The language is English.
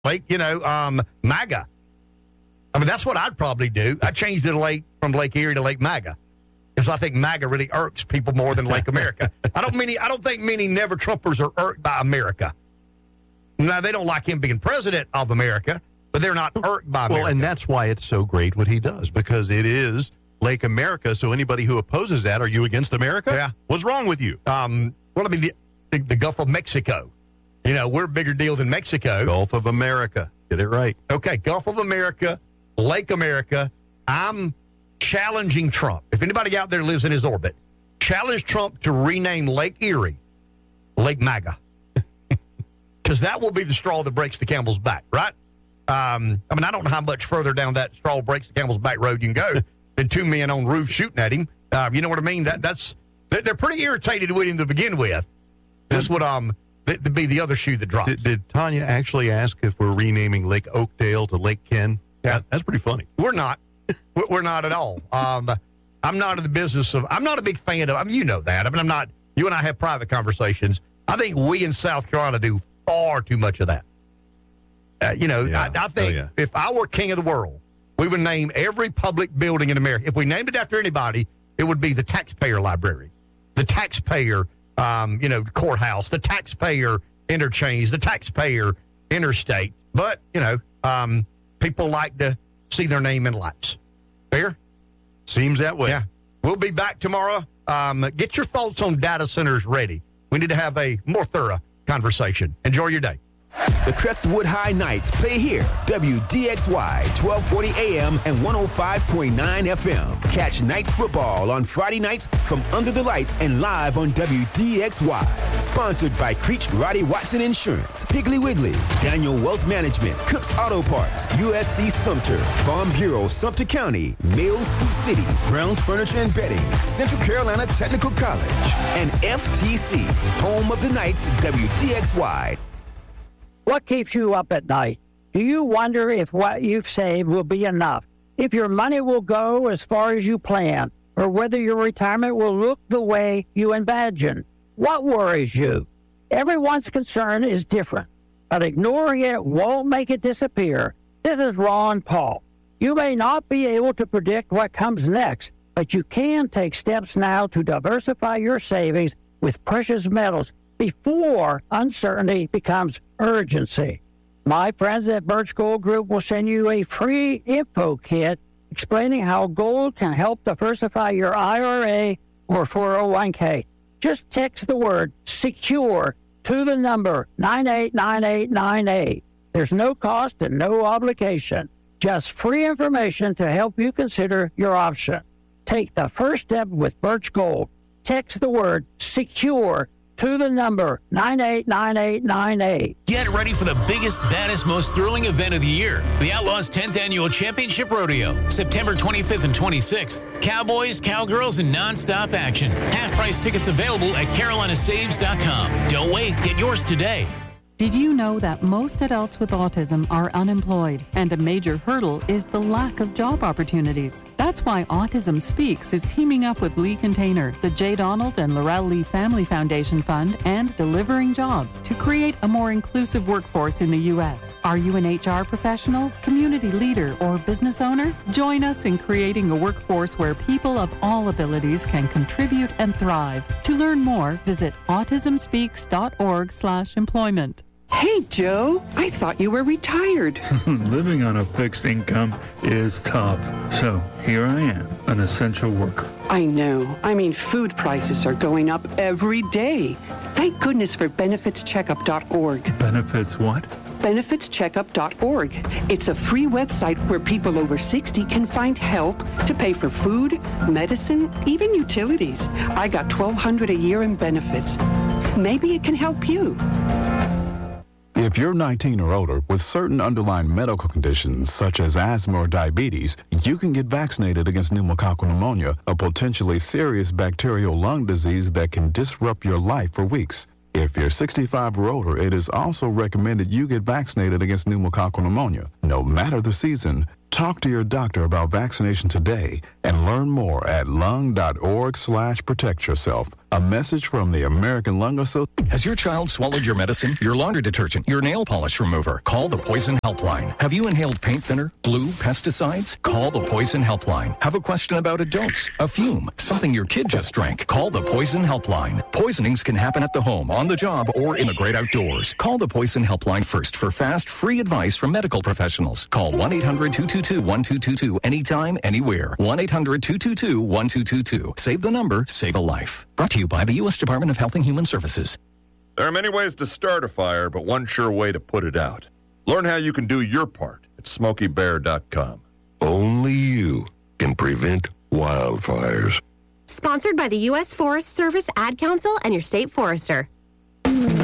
MAGA. I mean, that's what I'd probably do. I'd change the from Lake Erie to Lake MAGA, because I think MAGA really irks people more than Lake America. I don't think many Never Trumpers are irked by America. Now, they don't like him being president of America, but they're not irked by America. Well, and that's why it's so great what he does, because it is Lake America. So anybody who opposes that, are you against America? Yeah. What's wrong with you? The Gulf of Mexico. We're a bigger deal than Mexico. Gulf of America. Get it right. Okay, Gulf of America, Lake America. I'm challenging Trump. If anybody out there lives in his orbit, challenge Trump to rename Lake Erie Lake MAGA. Because that will be the straw that breaks the camel's back, right? I don't know how much further down that straw breaks the camel's back road you can go than two men on roofs shooting at him. You know what I mean? They're pretty irritated with him to begin with. This would be the other shoe that drops. Did Tanya actually ask if we're renaming Lake Oakdale to Lake Ken? Yeah, that's pretty funny. We're not. We're not at all. I'm not in the business of. I'm not a big fan of. You know that. I'm not. You and I have private conversations. I think we in South Carolina do far too much of that. I think if I were king of the world, we would name every public building in America. If we named it after anybody, it would be the taxpayer library, the taxpayer, courthouse, the taxpayer interchange, the taxpayer interstate. But, people like to see their name in lights. Fair? Seems that way. Yeah. We'll be back tomorrow. Get your thoughts on data centers ready. We need to have a more thorough conversation. Enjoy your day. The Crestwood High Knights play here. WDXY, 1240 AM and 105.9 FM. Catch Knights football on Friday nights from Under the Lights and live on WDXY. Sponsored by Creech Roddy Watson Insurance, Piggly Wiggly, Daniel Wealth Management, Cook's Auto Parts, USC Sumter, Farm Bureau Sumter County, Mills Sioux City, Brown's Furniture and Bedding, Central Carolina Technical College, and FTC, home of the Knights, WDXY. What keeps you up at night? Do you wonder if what you've saved will be enough? If your money will go as far as you plan? Or whether your retirement will look the way you imagine? What worries you? Everyone's concern is different, but ignoring it won't make it disappear. This is Ron Paul. You may not be able to predict what comes next, but you can take steps now to diversify your savings with precious metals before uncertainty becomes urgency. My friends at Birch Gold Group will send you a free info kit explaining how gold can help diversify your IRA or 401k. Just text the word SECURE to the number 989898. There's no cost and no obligation. Just free information to help you consider your option. Take the first step with Birch Gold. Text the word SECURE to the number 989898. Get ready for the biggest, baddest, most thrilling event of the year. The Outlaws 10th Annual Championship Rodeo. September 25th and 26th. Cowboys, cowgirls, and nonstop action. Half-price tickets available at carolinasaves.com. Don't wait. Get yours today. Did you know that most adults with autism are unemployed, and a major hurdle is the lack of job opportunities? That's why Autism Speaks is teaming up with Lee Container, the J. Donald and Laurel Lee Family Foundation Fund, and Delivering Jobs to create a more inclusive workforce in the U.S. Are you an HR professional, community leader, or business owner? Join us in creating a workforce where people of all abilities can contribute and thrive. To learn more, visit autismspeaks.org/employment. Hey, Joe, I thought you were retired. Living on a fixed income is tough. So here I am, an essential worker. I know. I mean, food prices are going up every day. Thank goodness for benefitscheckup.org. Benefits what? benefitscheckup.org. It's a free website where people over 60 can find help to pay for food, medicine, even utilities. I got $1,200 a year in benefits. Maybe it can help you. If you're 19 or older with certain underlying medical conditions such as asthma or diabetes, you can get vaccinated against pneumococcal pneumonia, a potentially serious bacterial lung disease that can disrupt your life for weeks. If you're 65 or older, it is also recommended you get vaccinated against pneumococcal pneumonia. No matter the season, talk to your doctor about vaccination today at and learn more at lung.org/protectyourself. A message from the American Lung Association. Has your child swallowed your medicine, your laundry detergent, your nail polish remover? Call the Poison Helpline. Have you inhaled paint thinner, glue, pesticides? Call the Poison Helpline. Have a question about a dose, a fume, something your kid just drank? Call the Poison Helpline. Poisonings can happen at the home, on the job, or in the great outdoors. Call the Poison Helpline first for fast, free advice from medical professionals. Call 1-800-222-1222 anytime, anywhere. 1-800-222-1222. Save the number, save a life. Brought to you by the U.S. Department of Health and Human Services. There are many ways to start a fire, but one sure way to put it out. Learn how you can do your part at SmokeyBear.com. Only you can prevent wildfires. Sponsored by the U.S. Forest Service Ad Council and your state forester.